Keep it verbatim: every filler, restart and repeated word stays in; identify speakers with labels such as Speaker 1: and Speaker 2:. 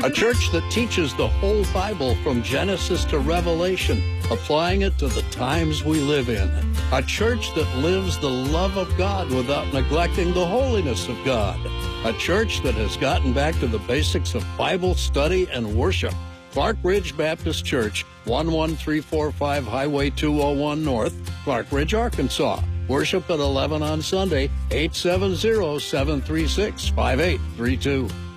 Speaker 1: A church that teaches the whole Bible from Genesis to Revelation, applying it to the times we live in. A church that lives the love of God without neglecting the holiness of God. A church that has gotten back to the basics of Bible study and worship. Clark Ridge Baptist Church, one one three four five Highway two oh one North, Clark Ridge, Arkansas. Worship at eleven on Sunday, eight seven zero, seven three six, five eight three two.